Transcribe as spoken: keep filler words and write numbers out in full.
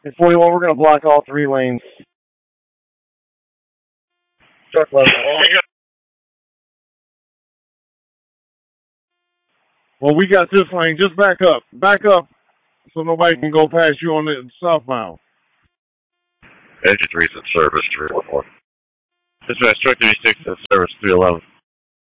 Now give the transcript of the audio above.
At forty-one, we're going to block all three lanes. Truck level. Well, we got this lane. Just back up. Back up so nobody can go past you on the southbound. Engine three's in service, three one one. Dispatch, truck thirty-six in service, three eleven.